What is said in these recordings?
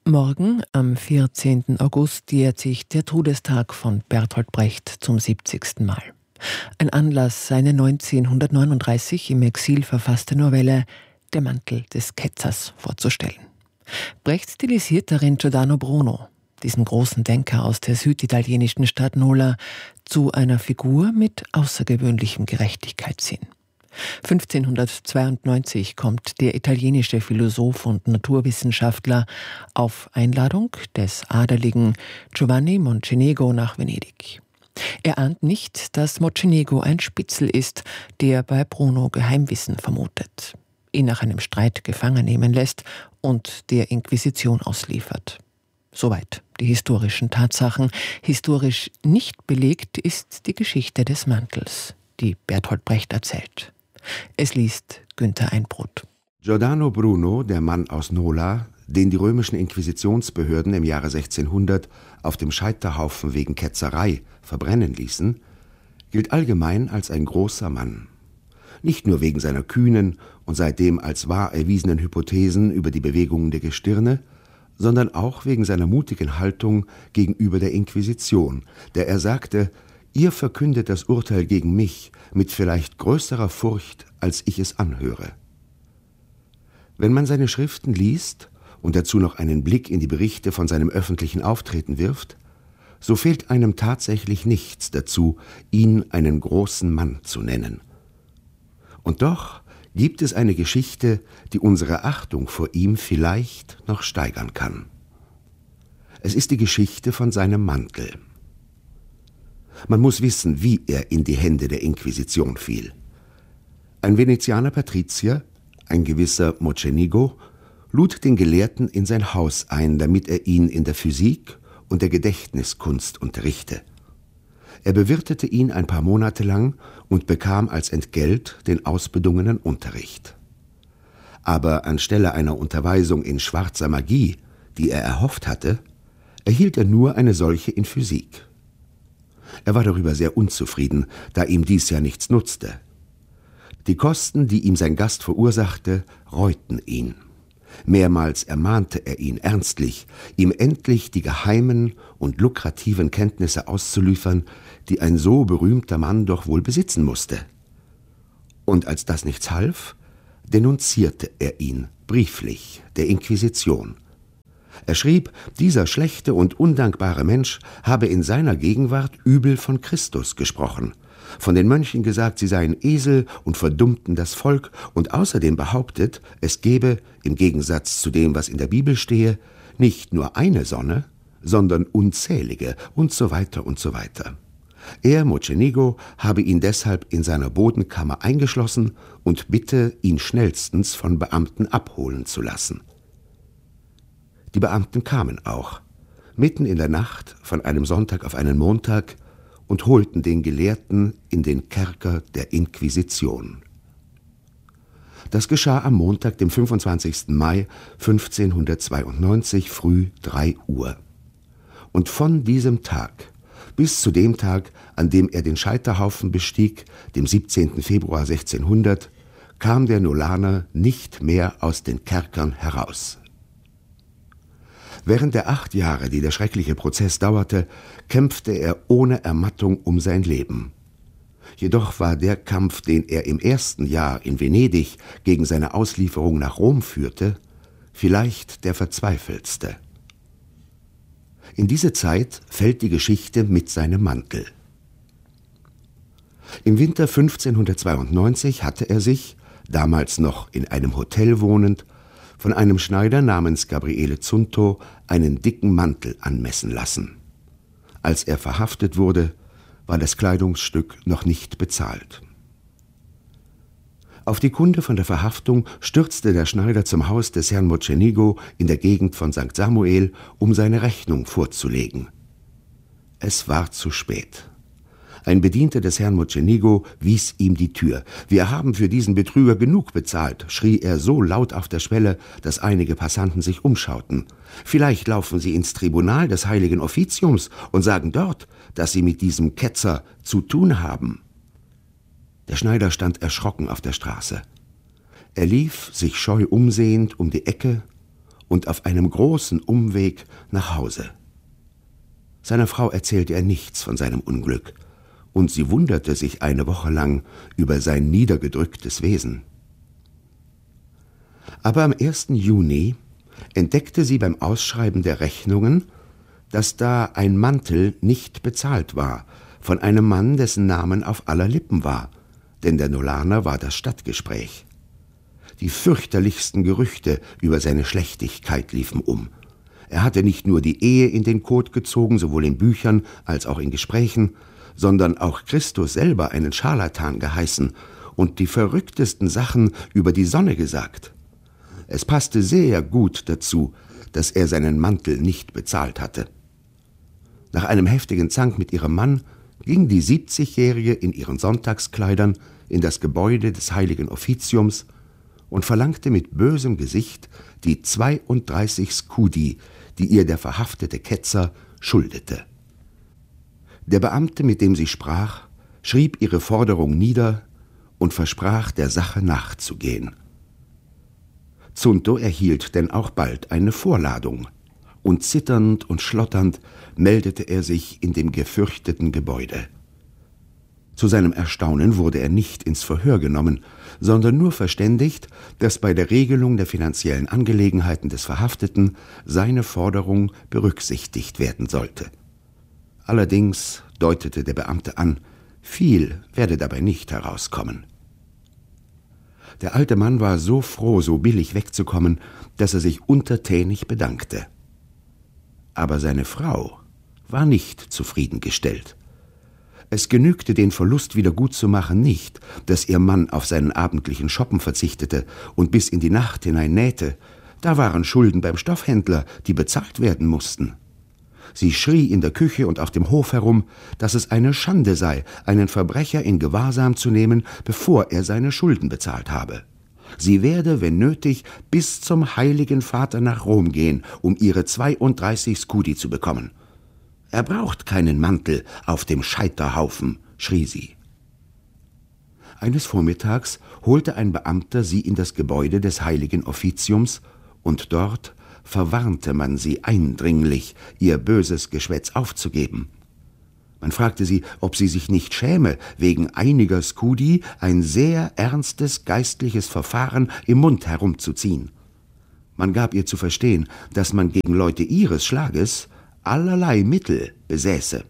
Morgen, am 14. August, jährt sich der Todestag von Bertolt Brecht zum 70. Mal. Ein Anlass, seine 1939 im Exil verfasste Novelle »Der Mantel des Ketzers« vorzustellen. Brecht stilisiert darin Giordano Bruno, diesen großen Denker aus der süditalienischen Stadt Nola, zu einer Figur mit außergewöhnlichem Gerechtigkeitssinn. 1592 kommt der italienische Philosoph und Naturwissenschaftler auf Einladung des adeligen Giovanni Mocenigo nach Venedig. Er ahnt nicht, dass Mocenigo ein Spitzel ist, der bei Bruno Geheimwissen vermutet, ihn nach einem Streit gefangen nehmen lässt und der Inquisition ausliefert. Soweit die historischen Tatsachen. Historisch nicht belegt ist die Geschichte des Mantels, die Bertolt Brecht erzählt. Es liest Günther Einbrot. Giordano Bruno, der Mann aus Nola, den die römischen Inquisitionsbehörden im Jahre 1600 auf dem Scheiterhaufen wegen Ketzerei verbrennen ließen, gilt allgemein als ein großer Mann. Nicht nur wegen seiner kühnen und seitdem als wahr erwiesenen Hypothesen über die Bewegungen der Gestirne, sondern auch wegen seiner mutigen Haltung gegenüber der Inquisition, der er sagte: »Ihr verkündet das Urteil gegen mich mit vielleicht größerer Furcht, als ich es anhöre.« Wenn man seine Schriften liest und dazu noch einen Blick in die Berichte von seinem öffentlichen Auftreten wirft, so fehlt einem tatsächlich nichts dazu, ihn einen großen Mann zu nennen. Und doch gibt es eine Geschichte, die unsere Achtung vor ihm vielleicht noch steigern kann. Es ist die Geschichte von seinem Mantel. Man muss wissen, wie er in die Hände der Inquisition fiel. Ein Venezianer Patrizier, ein gewisser Mocenigo, lud den Gelehrten in sein Haus ein, damit er ihn in der Physik und der Gedächtniskunst unterrichte. Er bewirtete ihn ein paar Monate lang und bekam als Entgelt den ausbedungenen Unterricht. Aber anstelle einer Unterweisung in schwarzer Magie, die er erhofft hatte, erhielt er nur eine solche in Physik. Er war darüber sehr unzufrieden, da ihm dies ja nichts nutzte. Die Kosten, die ihm sein Gast verursachte, reuten ihn. Mehrmals ermahnte er ihn ernstlich, ihm endlich die geheimen und lukrativen Kenntnisse auszuliefern, die ein so berühmter Mann doch wohl besitzen musste. Und als das nichts half, denunzierte er ihn brieflich der Inquisition. Er schrieb, dieser schlechte und undankbare Mensch habe in seiner Gegenwart übel von Christus gesprochen, von den Mönchen gesagt, sie seien Esel und verdummten das Volk, und außerdem behauptet, es gebe, im Gegensatz zu dem, was in der Bibel stehe, nicht nur eine Sonne, sondern unzählige und so weiter und so weiter. Er, Mocenigo, habe ihn deshalb in seiner Bodenkammer eingeschlossen und bitte, ihn schnellstens von Beamten abholen zu lassen. Die Beamten kamen auch, mitten in der Nacht von einem Sonntag auf einen Montag, und holten den Gelehrten in den Kerker der Inquisition. Das geschah am Montag, dem 25. Mai 1592, früh 3 Uhr. Und von diesem Tag bis zu dem Tag, an dem er den Scheiterhaufen bestieg, dem 17. Februar 1600, kam der Nolaner nicht mehr aus den Kerkern heraus. Während der 8 Jahre, die der schreckliche Prozess dauerte, kämpfte er ohne Ermattung um sein Leben. Jedoch war der Kampf, den er im ersten Jahr in Venedig gegen seine Auslieferung nach Rom führte, vielleicht der verzweifeltste. In diese Zeit fällt die Geschichte mit seinem Mantel. Im Winter 1592 hatte er sich, damals noch in einem Hotel wohnend, von einem Schneider namens Gabriele Zunto einen dicken Mantel anmessen lassen. Als er verhaftet wurde, war das Kleidungsstück noch nicht bezahlt. Auf die Kunde von der Verhaftung stürzte der Schneider zum Haus des Herrn Mocenigo in der Gegend von St. Samuel, um seine Rechnung vorzulegen. Es war zu spät. Ein Bedienter des Herrn Mocenigo wies ihm die Tür. »Wir haben für diesen Betrüger genug bezahlt«, schrie er so laut auf der Schwelle, dass einige Passanten sich umschauten. »Vielleicht laufen Sie ins Tribunal des Heiligen Offiziums und sagen dort, dass Sie mit diesem Ketzer zu tun haben.« Der Schneider stand erschrocken auf der Straße. Er lief, sich scheu umsehend, um die Ecke und auf einem großen Umweg nach Hause. Seiner Frau erzählte er nichts von seinem Unglück, und sie wunderte sich eine Woche lang über sein niedergedrücktes Wesen. Aber am 1. Juni entdeckte sie beim Ausschreiben der Rechnungen, dass da ein Mantel nicht bezahlt war, von einem Mann, dessen Namen auf aller Lippen war, denn der Nolaner war das Stadtgespräch. Die fürchterlichsten Gerüchte über seine Schlechtigkeit liefen um. Er hatte nicht nur die Ehe in den Kot gezogen, sowohl in Büchern als auch in Gesprächen, sondern auch Christus selber einen Scharlatan geheißen und die verrücktesten Sachen über die Sonne gesagt. Es passte sehr gut dazu, dass er seinen Mantel nicht bezahlt hatte. Nach einem heftigen Zank mit ihrem Mann ging die 70-Jährige in ihren Sonntagskleidern in das Gebäude des Heiligen Offiziums und verlangte mit bösem Gesicht die 32 Skudi, die ihr der verhaftete Ketzer schuldete. Der Beamte, mit dem sie sprach, schrieb ihre Forderung nieder und versprach, der Sache nachzugehen. Zunto erhielt denn auch bald eine Vorladung, und zitternd und schlotternd meldete er sich in dem gefürchteten Gebäude. Zu seinem Erstaunen wurde er nicht ins Verhör genommen, sondern nur verständigt, dass bei der Regelung der finanziellen Angelegenheiten des Verhafteten seine Forderung berücksichtigt werden sollte. Allerdings deutete der Beamte an, viel werde dabei nicht herauskommen. Der alte Mann war so froh, so billig wegzukommen, dass er sich untertänig bedankte. Aber seine Frau war nicht zufriedengestellt. Es genügte, den Verlust wieder gutzumachen, nicht, dass ihr Mann auf seinen abendlichen Shoppen verzichtete und bis in die Nacht hinein nähte. Da waren Schulden beim Stoffhändler, die bezahlt werden mussten. Sie schrie in der Küche und auf dem Hof herum, dass es eine Schande sei, einen Verbrecher in Gewahrsam zu nehmen, bevor er seine Schulden bezahlt habe. Sie werde, wenn nötig, bis zum Heiligen Vater nach Rom gehen, um ihre 32 Skudi zu bekommen. Er braucht keinen Mantel auf dem Scheiterhaufen, schrie sie. Eines Vormittags holte ein Beamter sie in das Gebäude des Heiligen Offiziums, und dort verwarnte man sie eindringlich, ihr böses Geschwätz aufzugeben. Man fragte sie, ob sie sich nicht schäme, wegen einiger Skudi ein sehr ernstes geistliches Verfahren im Mund herumzuziehen. Man gab ihr zu verstehen, dass man gegen Leute ihres Schlages allerlei Mittel besäße.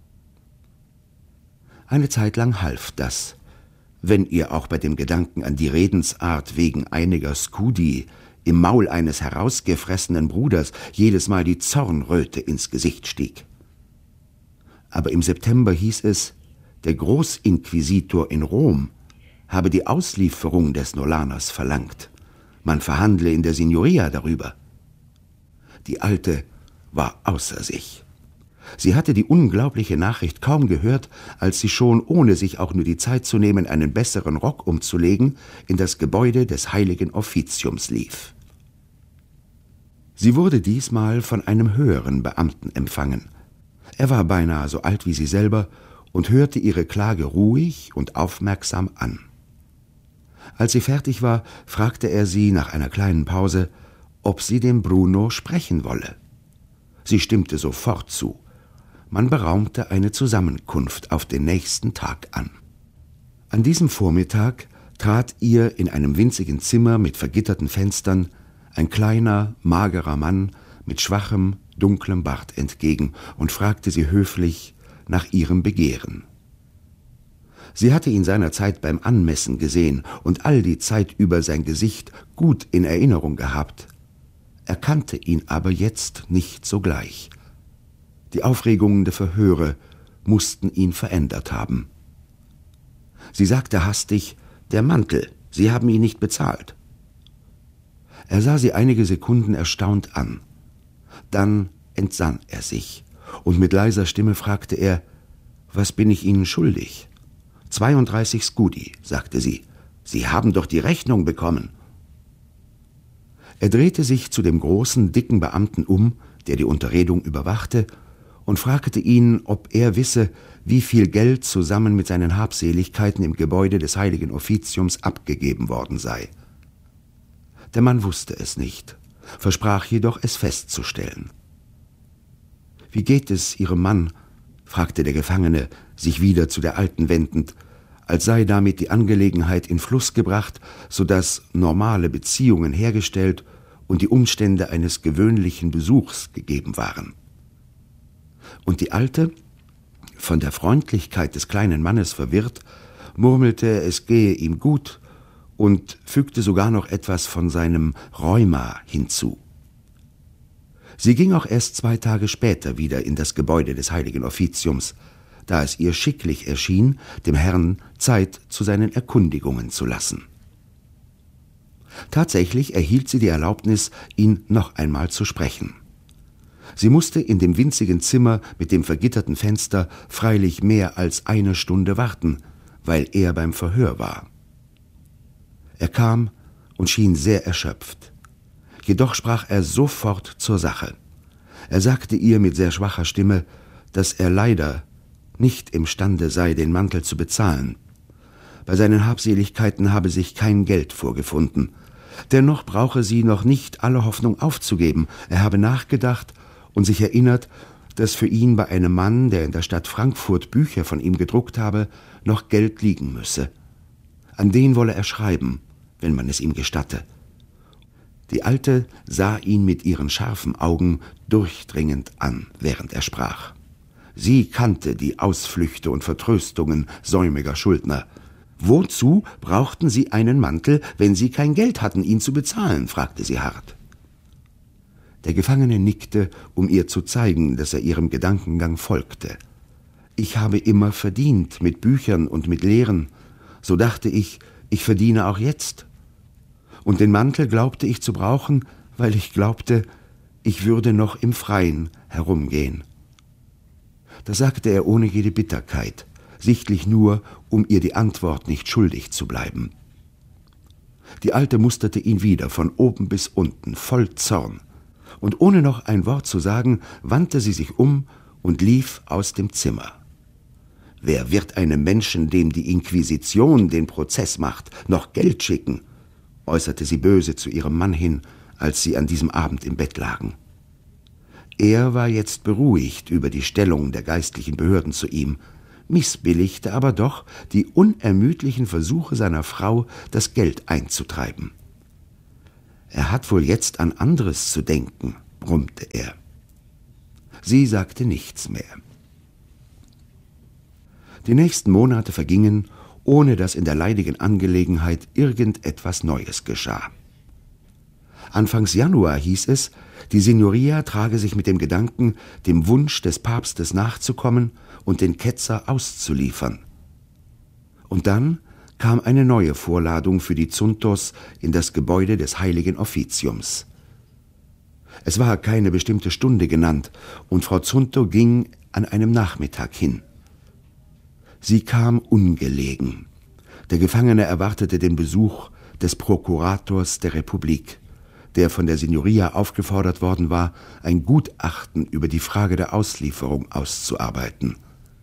Eine Zeit lang half das, wenn ihr auch bei dem Gedanken an die Redensart wegen einiger Skudi im Maul eines herausgefressenen Bruders jedes Mal die Zornröte ins Gesicht stieg. Aber im September hieß es, der Großinquisitor in Rom habe die Auslieferung des Nolaners verlangt. Man verhandle in der Signoria darüber. Die Alte war außer sich. Sie hatte die unglaubliche Nachricht kaum gehört, als sie schon, ohne sich auch nur die Zeit zu nehmen, einen besseren Rock umzulegen, in das Gebäude des Heiligen Offiziums lief. Sie wurde diesmal von einem höheren Beamten empfangen. Er war beinahe so alt wie sie selber und hörte ihre Klage ruhig und aufmerksam an. Als sie fertig war, fragte er sie nach einer kleinen Pause, ob sie den Bruno sprechen wolle. Sie stimmte sofort zu. Man beraumte eine Zusammenkunft auf den nächsten Tag an. An diesem Vormittag trat ihr in einem winzigen Zimmer mit vergitterten Fenstern ein kleiner, magerer Mann mit schwachem, dunklem Bart entgegen und fragte sie höflich nach ihrem Begehren. Sie hatte ihn seinerzeit beim Anmessen gesehen und all die Zeit über sein Gesicht gut in Erinnerung gehabt, erkannte ihn aber jetzt nicht sogleich. Die Aufregungen der Verhöre mussten ihn verändert haben. Sie sagte hastig, der Mantel, Sie haben ihn nicht bezahlt. Er sah sie einige Sekunden erstaunt an. Dann entsann er sich, und mit leiser Stimme fragte er, »Was bin ich Ihnen schuldig?« 32 Skudi, sagte sie. »Sie haben doch die Rechnung bekommen.« Er drehte sich zu dem großen, dicken Beamten um, der die Unterredung überwachte, und fragte ihn, ob er wisse, wie viel Geld zusammen mit seinen Habseligkeiten im Gebäude des Heiligen Offiziums abgegeben worden sei. Der Mann wusste es nicht, versprach jedoch, es festzustellen. »Wie geht es Ihrem Mann?« fragte der Gefangene, sich wieder zu der Alten wendend, als sei damit die Angelegenheit in Fluss gebracht, so dass normale Beziehungen hergestellt und die Umstände eines gewöhnlichen Besuchs gegeben waren. Und die Alte, von der Freundlichkeit des kleinen Mannes verwirrt, murmelte, es gehe ihm gut und fügte sogar noch etwas von seinem Rheuma hinzu. Sie ging auch erst 2 Tage später wieder in das Gebäude des Heiligen Offiziums, da es ihr schicklich erschien, dem Herrn Zeit zu seinen Erkundigungen zu lassen. Tatsächlich erhielt sie die Erlaubnis, ihn noch einmal zu sprechen. Sie musste in dem winzigen Zimmer mit dem vergitterten Fenster freilich mehr als 1 Stunde warten, weil er beim Verhör war. Er kam und schien sehr erschöpft. Jedoch sprach er sofort zur Sache. Er sagte ihr mit sehr schwacher Stimme, dass er leider nicht imstande sei, den Mantel zu bezahlen. Bei seinen Habseligkeiten habe sich kein Geld vorgefunden. Dennoch brauche sie noch nicht alle Hoffnung aufzugeben. Er habe nachgedacht und sich erinnert, dass für ihn bei einem Mann, der in der Stadt Frankfurt Bücher von ihm gedruckt habe, noch Geld liegen müsse. An den wolle er schreiben, wenn man es ihm gestatte. Die Alte sah ihn mit ihren scharfen Augen durchdringend an, während er sprach. Sie kannte die Ausflüchte und Vertröstungen säumiger Schuldner. »Wozu brauchten Sie einen Mantel, wenn Sie kein Geld hatten, ihn zu bezahlen?« fragte sie hart. Der Gefangene nickte, um ihr zu zeigen, dass er ihrem Gedankengang folgte. »Ich habe immer verdient, mit Büchern und mit Lehren. So dachte ich, ich verdiene auch jetzt. Und den Mantel glaubte ich zu brauchen, weil ich glaubte, ich würde noch im Freien herumgehen.« Das sagte er ohne jede Bitterkeit, sichtlich nur, um ihr die Antwort nicht schuldig zu bleiben. Die Alte musterte ihn wieder von oben bis unten, voll Zorn, und ohne noch ein Wort zu sagen, wandte sie sich um und lief aus dem Zimmer. »Wer wird einem Menschen, dem die Inquisition den Prozess macht, noch Geld schicken?« äußerte sie böse zu ihrem Mann hin, als sie an diesem Abend im Bett lagen. Er war jetzt beruhigt über die Stellung der geistlichen Behörden zu ihm, missbilligte aber doch die unermüdlichen Versuche seiner Frau, das Geld einzutreiben. »Er hat wohl jetzt an anderes zu denken«, brummte er. Sie sagte nichts mehr. Die nächsten Monate vergingen, ohne dass in der leidigen Angelegenheit irgendetwas Neues geschah. Anfangs Januar hieß es, die Signoria trage sich mit dem Gedanken, dem Wunsch des Papstes nachzukommen und den Ketzer auszuliefern. Und dann kam eine neue Vorladung für die Zuntos in das Gebäude des Heiligen Offiziums. Es war keine bestimmte Stunde genannt, und Frau Zunto ging an einem Nachmittag hin. Sie kam ungelegen. Der Gefangene erwartete den Besuch des Prokurators der Republik, der von der Signoria aufgefordert worden war, ein Gutachten über die Frage der Auslieferung auszuarbeiten.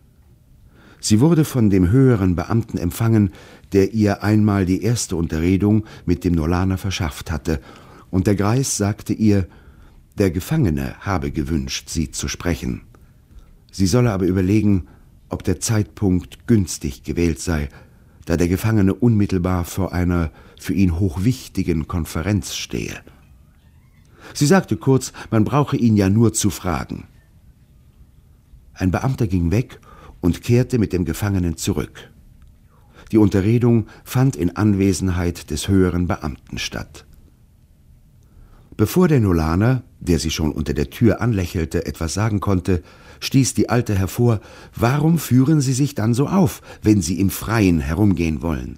Sie wurde von dem höheren Beamten empfangen, der ihr einmal die erste Unterredung mit dem Nolaner verschafft hatte, und der Greis sagte ihr, der Gefangene habe gewünscht, sie zu sprechen. Sie solle aber überlegen, ob der Zeitpunkt günstig gewählt sei, da der Gefangene unmittelbar vor einer für ihn hochwichtigen Konferenz stehe. Sie sagte kurz, man brauche ihn ja nur zu fragen. Ein Beamter ging weg und kehrte mit dem Gefangenen zurück. Die Unterredung fand in Anwesenheit des höheren Beamten statt. Bevor der Nolaner, der sie schon unter der Tür anlächelte, etwas sagen konnte, stieß die Alte hervor, warum führen Sie sich dann so auf, wenn Sie im Freien herumgehen wollen?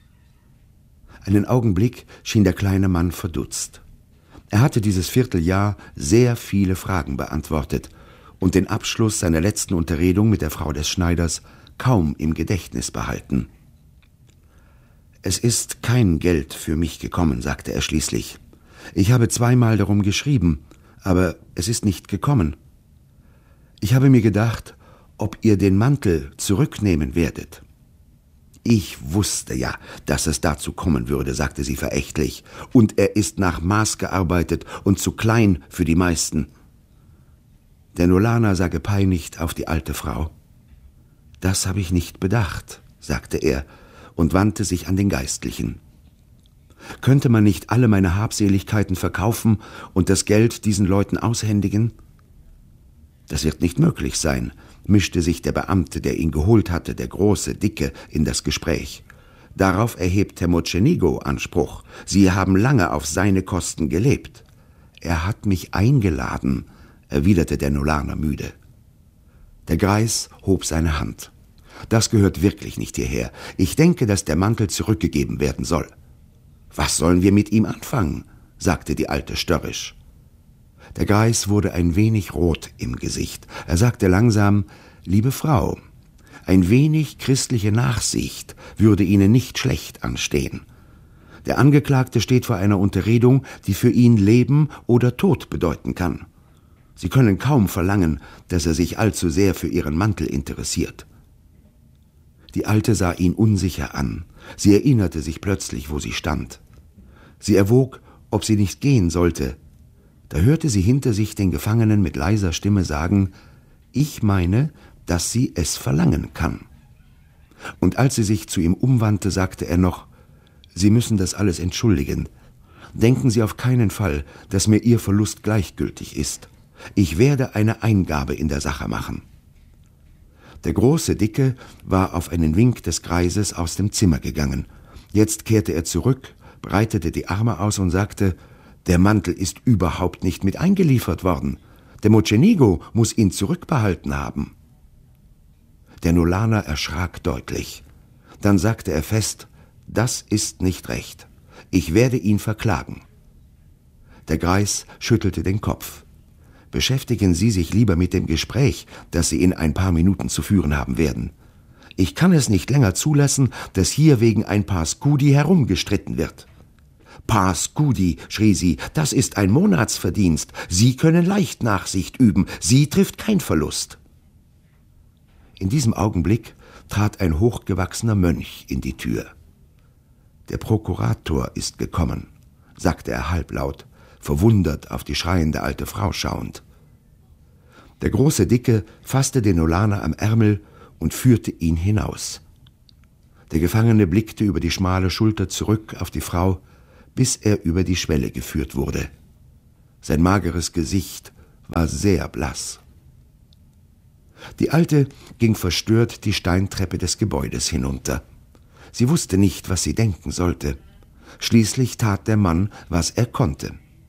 Einen Augenblick schien der kleine Mann verdutzt. Er hatte dieses Vierteljahr sehr viele Fragen beantwortet und den Abschluss seiner letzten Unterredung mit der Frau des Schneiders kaum im Gedächtnis behalten. »Es ist kein Geld für mich gekommen«, sagte er schließlich. »Ich habe 2-mal darum geschrieben, aber es ist nicht gekommen. Ich habe mir gedacht, ob ihr den Mantel zurücknehmen werdet.« »Ich wusste ja, dass es dazu kommen würde«, sagte sie verächtlich. »Und er ist nach Maß gearbeitet und zu klein für die meisten.« Der Nolaner sah gepeinigt auf die alte Frau. »Das habe ich nicht bedacht«, sagte er und wandte sich an den Geistlichen. »Könnte man nicht alle meine Habseligkeiten verkaufen und das Geld diesen Leuten aushändigen?« »Das wird nicht möglich sein«, mischte sich der Beamte, der ihn geholt hatte, der große Dicke, in das Gespräch. »Darauf erhebt Herr Mocenigo Anspruch. Sie haben lange auf seine Kosten gelebt.« »Er hat mich eingeladen«, erwiderte der Nolaner müde. Der Greis hob seine Hand. »Das gehört wirklich nicht hierher. Ich denke, dass der Mantel zurückgegeben werden soll.« »Was sollen wir mit ihm anfangen?«, sagte die Alte störrisch. Der Greis wurde ein wenig rot im Gesicht. Er sagte langsam: »Liebe Frau, ein wenig christliche Nachsicht würde Ihnen nicht schlecht anstehen. Der Angeklagte steht vor einer Unterredung, die für ihn Leben oder Tod bedeuten kann. Sie können kaum verlangen, dass er sich allzu sehr für Ihren Mantel interessiert.« Die Alte sah ihn unsicher an. Sie erinnerte sich plötzlich, wo sie stand. Sie erwog, ob sie nicht gehen sollte. Da hörte sie hinter sich den Gefangenen mit leiser Stimme sagen: »Ich meine, dass sie es verlangen kann.« Und als sie sich zu ihm umwandte, sagte er noch: »Sie müssen das alles entschuldigen. Denken Sie auf keinen Fall, dass mir Ihr Verlust gleichgültig ist. Ich werde eine Eingabe in der Sache machen.« Der große Dicke war auf einen Wink des Greises aus dem Zimmer gegangen. Jetzt kehrte er zurück, breitete die Arme aus und sagte: »Der Mantel ist überhaupt nicht mit eingeliefert worden. Der Mocenigo muss ihn zurückbehalten haben.« Der Nolaner erschrak deutlich. Dann sagte er fest: »Das ist nicht recht. Ich werde ihn verklagen.« Der Greis schüttelte den Kopf. »Beschäftigen Sie sich lieber mit dem Gespräch, das Sie in ein paar Minuten zu führen haben werden. Ich kann es nicht länger zulassen, dass hier wegen ein paar Scudi herumgestritten wird.« »Paar Scudi«, schrie sie, »das ist ein Monatsverdienst. Sie können leicht Nachsicht üben. Sie trifft kein Verlust.« In diesem Augenblick trat ein hochgewachsener Mönch in die Tür. »Der Prokurator ist gekommen«, sagte er halblaut, verwundert auf die schreiende alte Frau schauend. Der große Dicke fasste den Nolaner am Ärmel und führte ihn hinaus. Der Gefangene blickte über die schmale Schulter zurück auf die Frau, bis er über die Schwelle geführt wurde. Sein mageres Gesicht war sehr blass. Die Alte ging verstört die Steintreppe des Gebäudes hinunter. Sie wusste nicht, was sie denken sollte. Schließlich tat der Mann, was er konnte.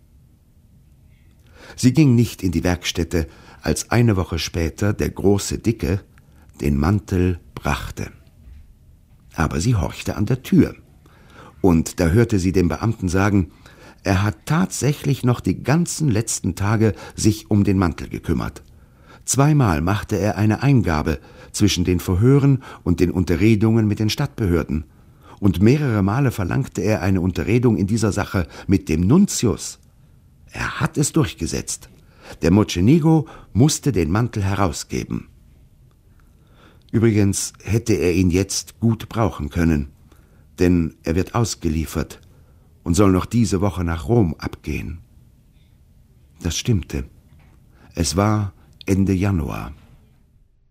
Sie ging nicht in die Werkstätte, als eine Woche später der große Dicke den Mantel brachte. Aber sie horchte an der Tür. Und da hörte sie dem Beamten sagen: Er hat tatsächlich noch die ganzen letzten Tage sich um den Mantel gekümmert. 2-mal machte er eine Eingabe zwischen den Verhören und den Unterredungen mit den Stadtbehörden. Und mehrere Male verlangte er eine Unterredung in dieser Sache mit dem Nuntius. Er hat es durchgesetzt. Der Mocenigo musste den Mantel herausgeben. Übrigens hätte er ihn jetzt gut brauchen können, denn er wird ausgeliefert und soll noch diese Woche nach Rom abgehen. Das stimmte. Es war Ende Januar.